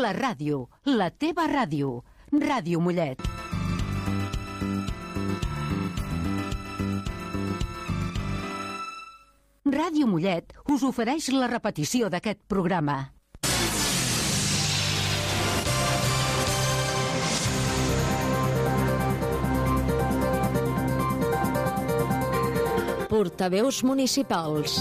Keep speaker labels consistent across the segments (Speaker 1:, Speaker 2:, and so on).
Speaker 1: La ràdio, la teva ràdio. Ràdio Mollet. Ràdio Mollet us ofereix la repetició d'aquest programa.
Speaker 2: Portaveus municipals.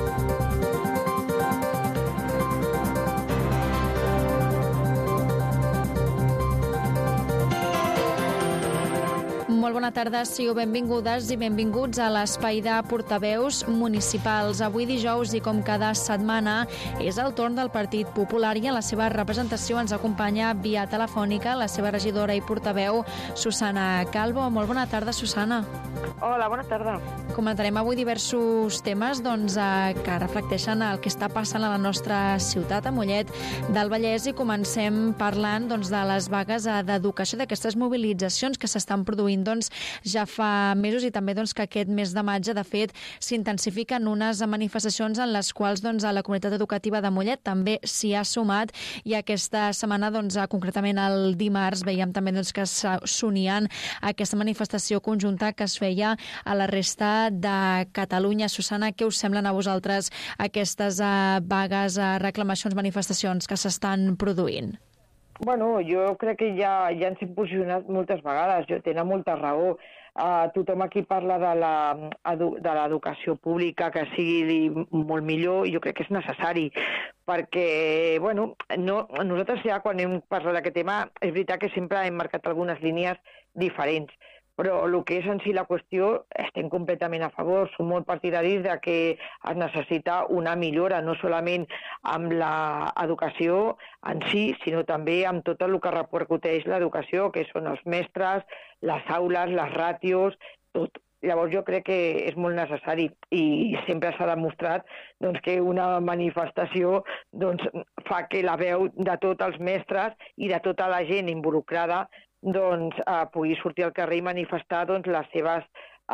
Speaker 3: Molt bona tarda, sigueu benvingudes i benvinguts a l'espai de portaveus municipals. Avui dijous i com cada setmana és el torn del Partit Popular i en la seva representació ens acompanya via telefònica la seva regidora i portaveu Susana Calvo. Molt bona tarda, Susana.
Speaker 4: Hola, bona tarda.
Speaker 3: Comentarem avui diversos temes que reflecteixen el que està passant a la nostra ciutat, a Mollet del Vallès, i comencem parlant de les vagues d'educació, d'aquestes mobilitzacions que s'estan produint ja fa mesos i també que aquest mes de maig, de fet, s'intensifiquen unes manifestacions en les quals la comunitat educativa de Mollet també s'hi ha sumat, i aquesta setmana, concretament el dimarts, veiem també que s'unien a aquesta manifestació conjunta que es feia a la resta de Catalunya. Susana, què us semblen a vosaltres aquestes vagues, reclamacions, manifestacions que s'estan produint?
Speaker 4: Bueno, jo crec que ja ens hem posicionat moltes vegades, tenen molta raó. Tothom aquí parla de l'educació pública, que sigui molt millor, i jo crec que és necessari, perquè, nosaltres ja quan hem parlat d'aquest tema, és veritat que sempre hem marcat algunes línies diferents, però el que és en si la qüestió estem completament a favor, som molt partidaris de que es necessita una millora, no solament amb l'educació en si, sinó també amb tot el que repercuteix l'educació, que són els mestres, les aules, les ràtios, tot. Llavors jo crec que és molt necessari, i sempre s'ha demostrat que una manifestació fa que la veu de tots els mestres i de tota la gent involucrada pugui sortir al carrer i manifestar les seves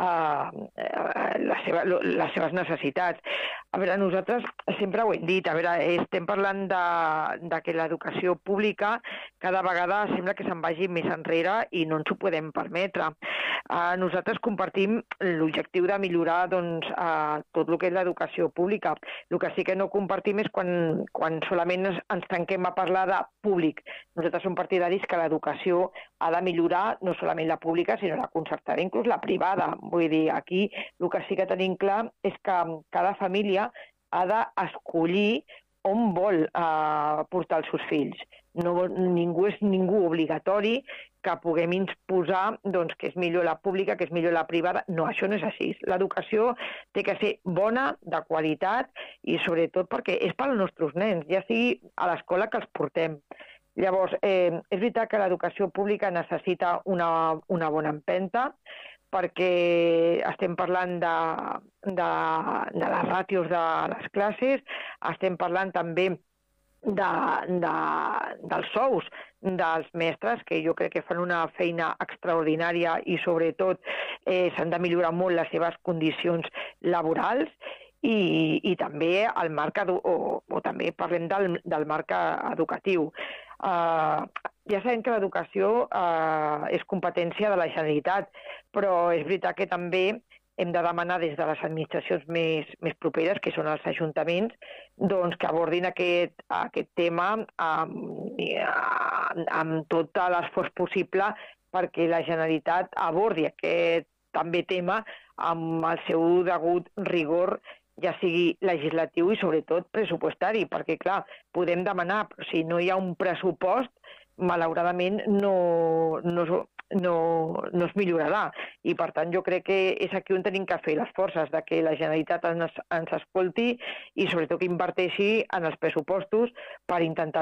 Speaker 4: necessitats. A veure, nosaltres sempre ho hem dit, estem parlant de que l'educació pública cada vegada sembla que se'n vagi més enrere i no ens ho podem permetre. Nosaltres compartim l'objectiu de millorar tot el que és l'educació pública. El que sí que no compartim és quan solament ens tanquem a parlar de públic. Nosaltres som partidaris que l'educació ha de millorar no solament la pública, sinó la concertada, inclús la privada. Vull dir, aquí el que sí que tenim clar és que cada família ha d'escollir on vol portar els seus fills. Ningú és ningú obligatori que puguem imposar que és millor la pública, que és millor la privada. No, això no és així. L'educació té que ser bona, de qualitat, i sobretot perquè és pels nostres nens, ja sigui a l'escola que els portem. Llavors, és veritat que l'educació pública necessita una bona empenta, perquè estem parlant de les ràtios de les classes, estem parlant també dels sous dels mestres, que jo crec que fan una feina extraordinària i sobretot s'han de millorar molt les seves condicions laborals, i també el marc o també parlem del marc educatiu. Ja sabem que l'educació és competència de la Generalitat, però és veritat que també hem de demanar des de les administracions més properes, que són els ajuntaments, que abordin aquest tema amb tot l'esforç possible perquè la Generalitat abordi aquest també tema amb el seu degut rigor, ja sigui legislatiu i sobretot pressupostari, perquè clar, podem demanar, però si no hi ha un pressupost, malauradament no es millorarà. I per tant jo crec que és aquí on tenim que fer les forces, de que la Generalitat ens escolti i sobretot que inverteixi en els pressupostos per intentar